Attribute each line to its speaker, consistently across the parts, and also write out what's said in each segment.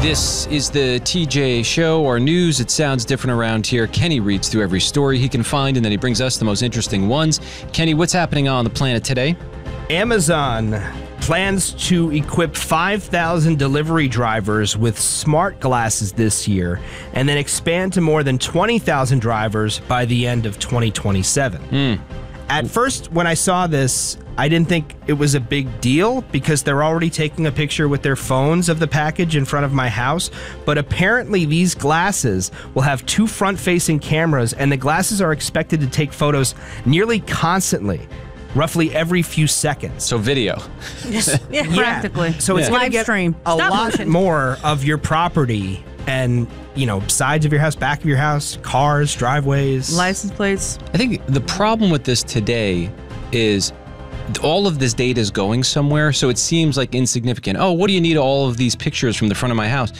Speaker 1: This is the TJ Show, our news. It sounds different around here. Kenny reads through every story he can find, and then he brings us the most interesting ones. Kenny, what's happening on the planet today?
Speaker 2: Amazon plans to equip 5,000 delivery drivers with smart glasses this year, and then expand to more than 20,000 drivers by the end of 2027. At first, when I saw this, I didn't think it was a big deal because they're already taking a picture with their phones of the package in front of my house. But apparently these glasses will have two front-facing cameras, and the glasses are expected to take photos nearly constantly, roughly every few seconds.
Speaker 1: So video.
Speaker 3: Yeah, practically.
Speaker 2: So it's going to
Speaker 3: live
Speaker 2: get
Speaker 3: stream.
Speaker 2: a
Speaker 3: Stop
Speaker 2: lot
Speaker 3: motion.
Speaker 2: more of your property and, you know, sides of your house, back of your house, cars, driveways.
Speaker 3: License plates.
Speaker 1: I think the problem with this today is all of this data is going somewhere, so it seems like insignificant. Oh, what do you need all of these pictures from the front of my house?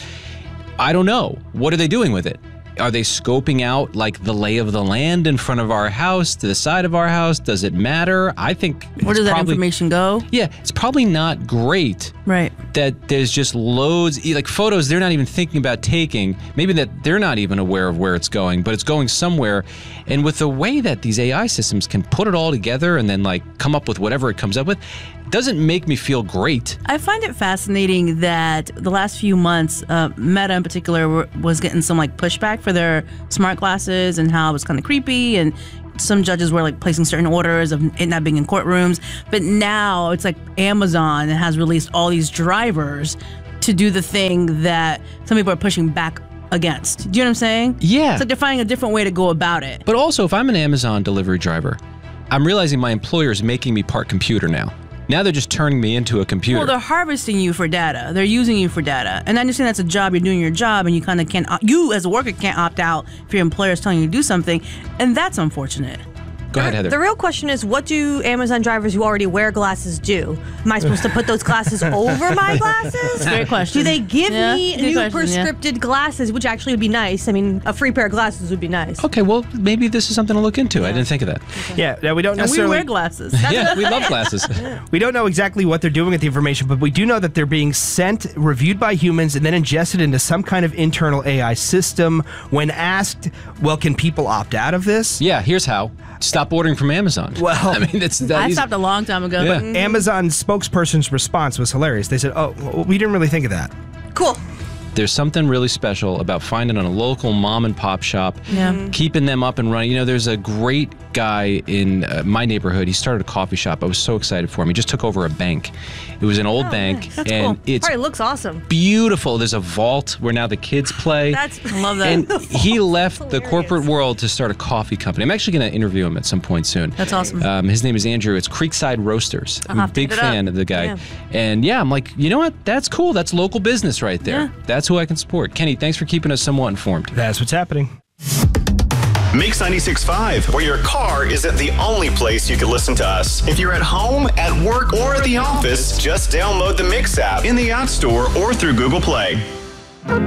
Speaker 1: I don't know. What are they doing with it? Are they scoping out like the lay of the land in front of our house, to the side of our house? Does it matter? I think
Speaker 3: Where does that information go?
Speaker 1: Yeah, it's probably not great
Speaker 3: Right.
Speaker 1: that there's just loads, like photos they're not even thinking about taking, maybe that they're not even aware of where it's going, but it's going somewhere. And with the way that these AI systems can put it all together and then like come up with whatever it comes up with, it doesn't make me feel great.
Speaker 3: I find it fascinating that the last few months, Meta in particular was getting some like pushback for their smart glasses and how it was kind of creepy, and some judges were like placing certain orders of it not being in courtrooms. But now it's like Amazon has released all these drivers to do the thing that some people are pushing back against. Do you know what I'm saying?
Speaker 1: Yeah.
Speaker 3: It's like they're finding a different way to go about it.
Speaker 1: But also, if I'm an Amazon delivery driver, I'm realizing my employer is making me part computer now. Now they're just turning me into a computer.
Speaker 3: Well, they're harvesting you for data. They're using you for data. And I understand that's a job. You're doing your job, and you kind of can't, you as a worker can't opt out if your employer is telling you to do something. And that's unfortunate.
Speaker 1: Go ahead, Heather.
Speaker 4: The real question is, what do Amazon drivers who already wear glasses do? Am I supposed to put those glasses over my glasses?
Speaker 3: Great question.
Speaker 4: Do they give me
Speaker 3: good
Speaker 4: new
Speaker 3: question,
Speaker 4: prescripted glasses, which actually would be nice? I mean, a free pair of glasses would be nice.
Speaker 1: Okay, well, maybe this is something to look into. I didn't think of that.
Speaker 2: Yeah, now we don't
Speaker 3: And we
Speaker 2: necessarily...
Speaker 3: wear glasses.
Speaker 1: Yeah, we love glasses.
Speaker 2: We don't know exactly what they're doing with the information, but we do know that they're being sent, reviewed by humans, and then ingested into some kind of internal AI system. When asked, well, can people opt out of this?
Speaker 1: Yeah, here's how. Stop ordering from Amazon.
Speaker 2: Well,
Speaker 1: I mean, it's that
Speaker 3: I
Speaker 1: easy.
Speaker 3: stopped a long time ago.
Speaker 1: Yeah.
Speaker 3: But,
Speaker 2: Amazon's spokesperson's response was hilarious. They said, oh, well, we didn't really think of that.
Speaker 4: Cool.
Speaker 1: There's something really special about finding a local mom and pop shop,
Speaker 3: Yeah.
Speaker 1: keeping them up and running. You know, there's a great guy in my neighborhood. He started a coffee shop. I was so excited for him. He just took over a bank. It was an old bank,
Speaker 4: That's
Speaker 1: and
Speaker 4: cool.
Speaker 1: it's
Speaker 4: Probably looks awesome.
Speaker 1: beautiful. There's a vault where now the kids play.
Speaker 4: I
Speaker 3: love that.
Speaker 1: And he left the
Speaker 4: hilarious.
Speaker 1: corporate world to start a coffee company. I'm actually going to interview him at some point soon.
Speaker 3: That's awesome.
Speaker 1: His name is Andrew. It's Creekside Roasters. I'm a
Speaker 3: have to
Speaker 1: big
Speaker 3: hit it up.
Speaker 1: fan of the guy.
Speaker 4: Yeah.
Speaker 1: And yeah, I'm like, you know what? That's cool. That's local business right there.
Speaker 3: Yeah.
Speaker 1: That's who I can support. Kenny, thanks for keeping us somewhat informed.
Speaker 2: That's what's happening.
Speaker 5: Mix 96.5, where your car isn't the only place you can listen to us. If you're at home, at work, or at the office, just download the Mix app in the App Store or through Google Play.